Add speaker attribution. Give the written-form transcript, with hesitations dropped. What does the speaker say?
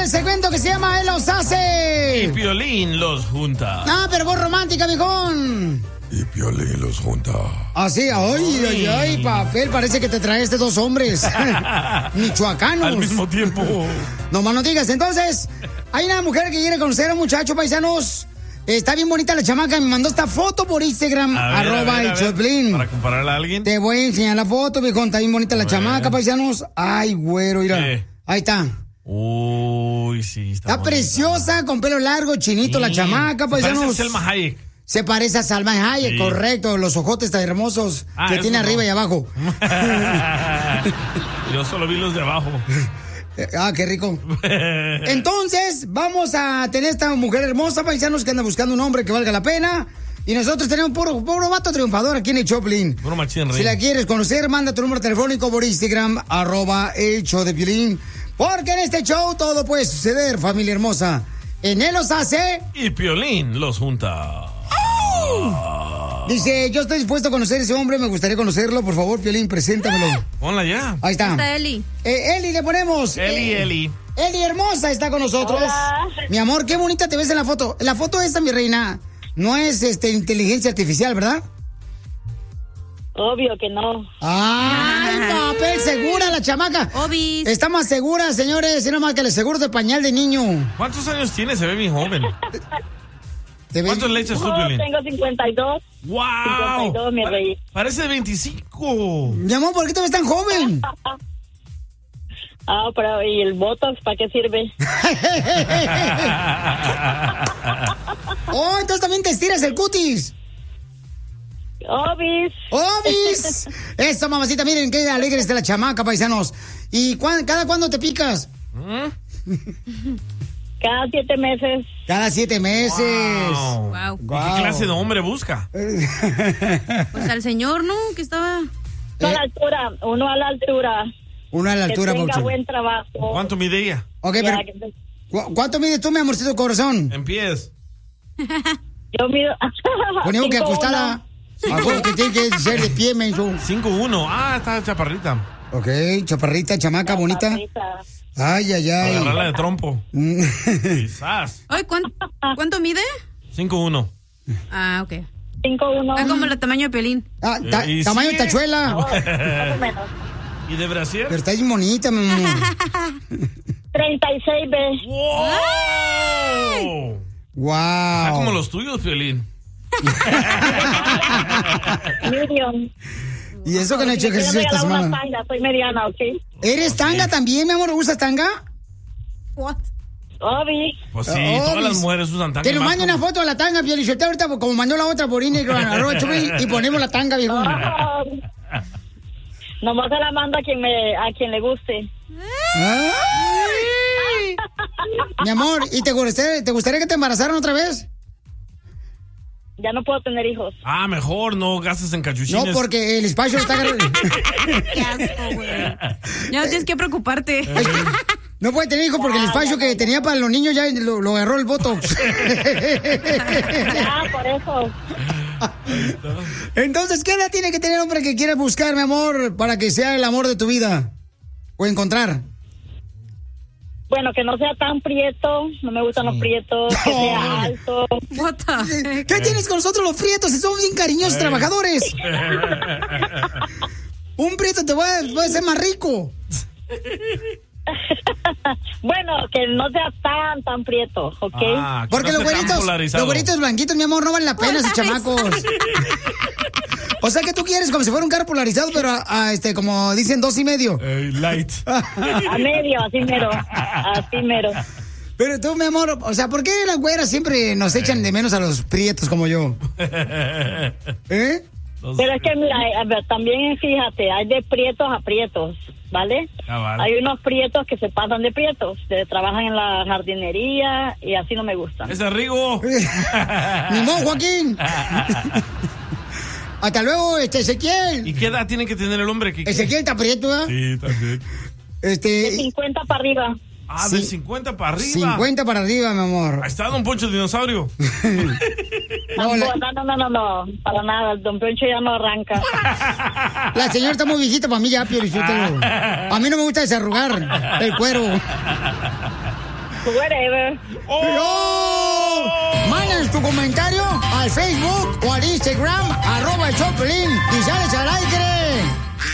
Speaker 1: segmento que se llama Él los hace.
Speaker 2: Y Piolín los junta.
Speaker 1: Ah, pero vos romántica, viejón.
Speaker 3: Y Piolín los junta.
Speaker 1: Así, ay, papel, parece que te traes de dos hombres michoacanos.
Speaker 2: Al mismo tiempo.
Speaker 1: No más no digas. Entonces, hay una mujer que quiere conocer a un muchacho, paisanos. Está bien bonita la chamaca, me mandó esta foto por Instagram, @ el Choplin.
Speaker 2: Para compararla a alguien.
Speaker 1: Te voy a enseñar la foto, viejón, está bien bonita la chamaca, paisanos. Ay, güero, mira. Ahí está.
Speaker 2: Uy, sí,
Speaker 1: está preciosa, con pelo largo, chinito la chamaca, paisanos.
Speaker 2: Se parece a Selma Hayek.
Speaker 1: Se parece a Salma Hayek, correcto. Los ojotes tan hermosos que tiene arriba y abajo.
Speaker 2: Yo solo vi los de abajo.
Speaker 1: Qué rico. Entonces, vamos a tener esta mujer hermosa, paisanos, que anda buscando un hombre que valga la pena. Y nosotros tenemos puro vato triunfador aquí en el Choplin.
Speaker 2: Puro machín, rey.
Speaker 1: Si la quieres conocer, manda tu número telefónico por Instagram, @ el show de Piolín. Porque en este show todo puede suceder, familia hermosa. En Él los hace.
Speaker 2: Y Piolín los junta.
Speaker 1: Dice, yo estoy dispuesto a conocer a ese hombre, me gustaría conocerlo, por favor, Piolín, preséntamelo.
Speaker 2: Ponla ya.
Speaker 1: Ahí está.
Speaker 4: Está Eli.
Speaker 1: Eli le ponemos.
Speaker 2: Eli.
Speaker 1: Eli hermosa está con nosotros.
Speaker 5: Hola.
Speaker 1: Mi amor, qué bonita te ves en la foto. La foto esta, mi reina, no es inteligencia artificial, ¿verdad?
Speaker 5: Obvio que no.
Speaker 1: Ay, papel, segura la chamaca.
Speaker 4: Obis.
Speaker 1: Está más segura, señores, sino más que el seguro de pañal de niño.
Speaker 2: ¿Cuántos años tiene? Se ve bien joven. ¿Cuántos le echas tú, Piolín?
Speaker 5: Tengo 52.
Speaker 2: ¡Wow!
Speaker 5: 52, mi rey.
Speaker 2: Parece de 25.
Speaker 1: Mi amor, ¿por qué te ves tan joven?
Speaker 5: Pero ¿y el Botox para qué sirve?
Speaker 1: Oh, entonces también te estiras el cutis. ¡Obis! Eso, mamacita, miren qué alegre está la chamaca, paisanos. ¿Y cada cuándo te picas?
Speaker 5: Cada 7 meses.
Speaker 1: Cada 7 meses.
Speaker 4: Wow.
Speaker 2: ¿Y qué clase de hombre busca?
Speaker 4: Pues al señor, ¿no? Que estaba...
Speaker 5: Uno a la altura.
Speaker 1: Uno a la altura,
Speaker 5: que tenga
Speaker 1: Paucho.
Speaker 5: buen trabajo.
Speaker 2: ¿Cuánto mide ella?
Speaker 1: Ok, pero ¿cuánto mides tú, mi amorcito corazón?
Speaker 2: En pies.
Speaker 5: Yo mido...
Speaker 1: Ponemos que acostada. Acuérdate que tiene que ser de pie, menso.
Speaker 2: 5'1". Está chaparrita.
Speaker 1: Ok, chaparrita, chamaca, bonita. Ay.
Speaker 2: Agarrarla de trompo. Quizás.
Speaker 4: Ay, ¿cuánto mide?
Speaker 2: 5'1".
Speaker 4: Ah, ok.
Speaker 5: 5'1".
Speaker 4: Ah, como el tamaño de Pelín.
Speaker 1: Tamaño de tachuela.
Speaker 5: Más o menos.
Speaker 2: ¿Y de brasier?
Speaker 1: Pero está bien bonita, mi amor.
Speaker 5: 36 B.
Speaker 1: ¡Wow!
Speaker 2: Está como los tuyos, Piolín.
Speaker 5: Medium.
Speaker 1: ¿Y eso que no he hecho ejercicio esta semana?
Speaker 5: Tanga, soy mediana, ¿ok?
Speaker 1: ¿Eres tanga también, mi amor? ¿Usas tanga?
Speaker 4: What?
Speaker 5: Obi.
Speaker 2: Pues sí, todas las mujeres usan tanga.
Speaker 1: Que nos mande una foto de la tanga, Piolichotelo, ahorita como mandó la otra por Instagram, @Choplin, y ponemos la tanga, viejo.
Speaker 5: Nomás se la mando a quien le guste.
Speaker 1: Mi amor, ¿y te gustaría que te embarazaran otra vez?
Speaker 5: Ya no puedo tener hijos.
Speaker 2: Mejor no gastes en cachuchines.
Speaker 1: No, porque el espacio está agarrando.
Speaker 4: Qué asco, güey. Ya no tienes que preocuparte.
Speaker 1: No puede tener hijos porque el espacio que tenía para los niños ya lo agarró el Botox.
Speaker 5: Por eso.
Speaker 1: Entonces, ¿qué edad tiene que tener el hombre que quiere buscar, mi amor, para que sea el amor de tu vida? O encontrar.
Speaker 5: Bueno, que no sea tan prieto, no me gustan los prietos, que sea alto.
Speaker 1: ¿Qué tienes con nosotros los prietos? Si somos bien cariñosos trabajadores. Un prieto te va a hacer más rico.
Speaker 5: Bueno, que no sea tan prieto, ¿ok?
Speaker 1: Porque los güeritos blanquitos, mi amor, no valen la pena esos chamacos. O sea que tú quieres como si fuera un carro polarizado, pero como dicen 2.5.
Speaker 2: Light.
Speaker 5: A medio, así mero.
Speaker 1: Pero tú, mi amor, o sea, ¿por qué las güeras siempre nos echan de menos a los prietos como yo?
Speaker 5: Pero es que mira, a ver, también fíjate, hay de prietos a prietos, ¿vale?
Speaker 2: Vale.
Speaker 5: Hay unos prietos que se pasan de prietos, trabajan en la jardinería y así no me gustan.
Speaker 2: ¡Ese Rigo!
Speaker 1: ¡Ni modo, Joaquín! Hasta luego, Ezequiel.
Speaker 2: ¿Y qué edad tiene que tener el hombre?
Speaker 1: Ezequiel está prieto, ¿verdad?
Speaker 2: Sí, también.
Speaker 5: De 50 para arriba.
Speaker 2: De 50 para arriba.
Speaker 1: 50 para arriba, mi amor.
Speaker 2: Ahí está Don Poncho el dinosaurio.
Speaker 5: No, para nada, el Don Poncho ya no arranca.
Speaker 1: La señora está muy viejita para mí ya, Piolichotelo. A mí no me gusta desarrugar el cuero.
Speaker 5: Whatever.
Speaker 1: ¡Oh! Mándanos tu comentario al Facebook o al Instagram, @el show de Piolín, y sales al aire.